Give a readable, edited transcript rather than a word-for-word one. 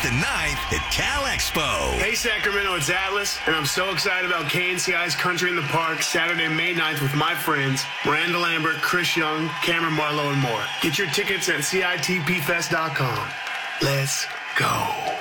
the 9th at Cal Expo. Hey, Sacramento, it's Atlas, and I'm so excited about KNCI's Country in the Park Saturday, May 9th with my friends Miranda Lambert, Chris Young, Cameron Marlowe, and more. Get your tickets at CITPfest.com. Let's go.